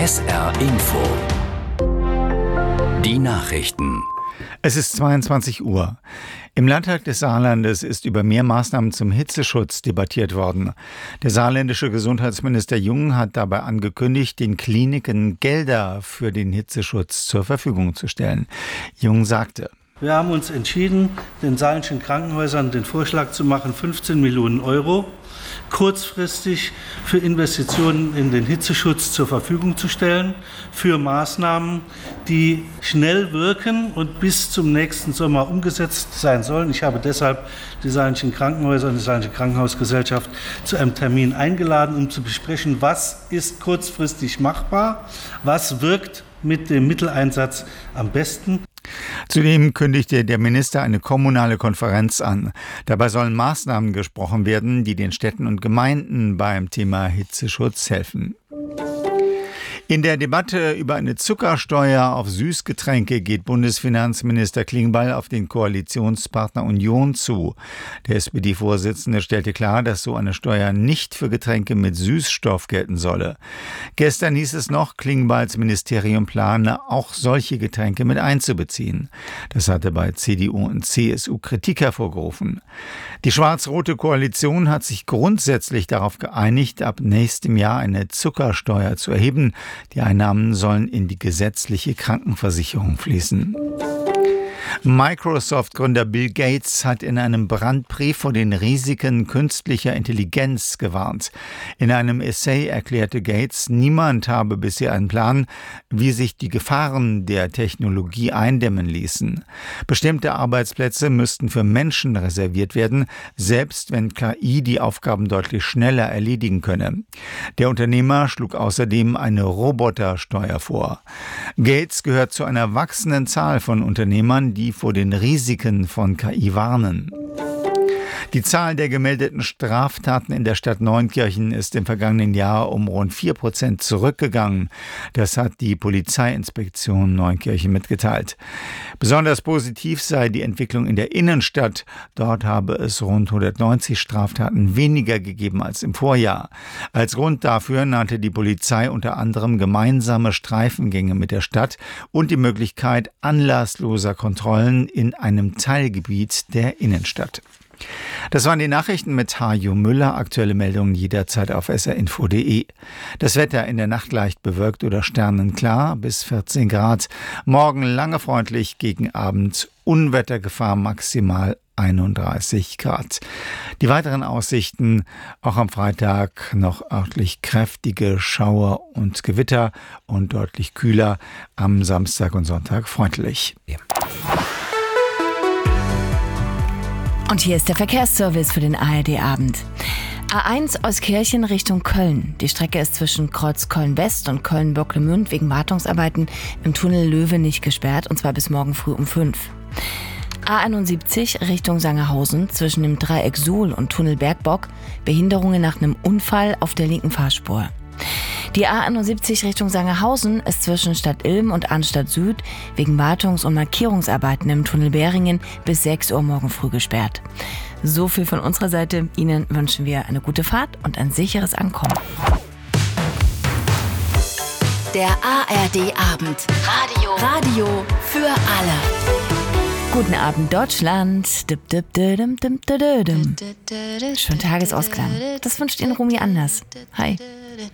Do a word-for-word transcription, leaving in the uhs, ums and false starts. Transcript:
S R Info. Die Nachrichten. Es ist zweiundzwanzig Uhr. Im Landtag des Saarlandes ist über mehr Maßnahmen zum Hitzeschutz debattiert worden. Der saarländische Gesundheitsminister Jung hat dabei angekündigt, den Kliniken Gelder für den Hitzeschutz zur Verfügung zu stellen. Jung sagte: Wir haben uns entschieden, den saarländischen Krankenhäusern den Vorschlag zu machen, fünfzehn Millionen Euro kurzfristig für Investitionen in den Hitzeschutz zur Verfügung zu stellen, für Maßnahmen, die schnell wirken und bis zum nächsten Sommer umgesetzt sein sollen. Ich habe deshalb die saarländischen Krankenhäuser und die saarländische Krankenhausgesellschaft zu einem Termin eingeladen, um zu besprechen, was ist kurzfristig machbar, was wirkt mit dem Mitteleinsatz am besten. Zudem kündigte der Minister eine kommunale Konferenz an. Dabei sollen Maßnahmen gesprochen werden, die den Städten und Gemeinden beim Thema Hitzeschutz helfen. In der Debatte über eine Zuckersteuer auf Süßgetränke geht Bundesfinanzminister Klingbeil auf den Koalitionspartner Union zu. Der S P D-Vorsitzende stellte klar, dass so eine Steuer nicht für Getränke mit Süßstoff gelten solle. Gestern hieß es noch, Klingbeils Ministerium plane, auch solche Getränke mit einzubeziehen. Das hatte bei C D U und C S U Kritik hervorgerufen. Die schwarz-rote Koalition hat sich grundsätzlich darauf geeinigt, ab nächstem Jahr eine Zuckersteuer zu erheben. Die Einnahmen sollen in die gesetzliche Krankenversicherung fließen. Microsoft-Gründer Bill Gates hat in einem Brandbrief vor den Risiken künstlicher Intelligenz gewarnt. In einem Essay erklärte Gates, niemand habe bisher einen Plan, wie sich die Gefahren der Technologie eindämmen ließen. Bestimmte Arbeitsplätze müssten für Menschen reserviert werden, selbst wenn K I die Aufgaben deutlich schneller erledigen könne. Der Unternehmer schlug außerdem eine Robotersteuer vor. Gates gehört zu einer wachsenden Zahl von Unternehmern, die vor den Risiken von K I warnen. Die Zahl der gemeldeten Straftaten in der Stadt Neunkirchen ist im vergangenen Jahr um rund vier Prozent zurückgegangen. Das hat die Polizeiinspektion Neunkirchen mitgeteilt. Besonders positiv sei die Entwicklung in der Innenstadt. Dort habe es rund hundertneunzig Straftaten weniger gegeben als im Vorjahr. Als Grund dafür nannte die Polizei unter anderem gemeinsame Streifengänge mit der Stadt und die Möglichkeit anlassloser Kontrollen in einem Teilgebiet der Innenstadt. Das waren die Nachrichten mit Hajo Müller. Aktuelle Meldungen jederzeit auf s r info punkt d e. Das Wetter in der Nacht leicht bewölkt oder sternenklar bis vierzehn Grad. Morgen lange freundlich, gegen Abend Unwettergefahr maximal einunddreißig Grad. Die weiteren Aussichten, auch am Freitag noch örtlich kräftige Schauer und Gewitter und deutlich kühler. Am Samstag und Sonntag freundlich. Ja. Und hier ist der Verkehrsservice für den A R D-Abend. A eins Euskirchen Richtung Köln. Die Strecke ist zwischen Kreuz Köln-West und Köln-Bocklemünd wegen Wartungsarbeiten im Tunnel Löwe nicht gesperrt, und zwar bis morgen früh um fünf. A einundsiebzig Richtung Sangerhausen zwischen dem Dreieck Suhl und Tunnel Bergbock. Behinderungen nach einem Unfall auf der linken Fahrspur. Die A einundsiebzig Richtung Sangerhausen ist zwischen Stadt Ilm und Arnstadt Süd wegen Wartungs- und Markierungsarbeiten im Tunnel Beringen bis sechs Uhr morgen früh gesperrt. So viel von unserer Seite. Ihnen wünschen wir eine gute Fahrt und ein sicheres Ankommen. Der A R D-Abend. Radio. Radio für alle. Guten Abend, Deutschland. Dip, dip, dim, dim, dim, dim. Schönen Tagesausklang. Das wünscht Ihnen Rumi Anders. Hi.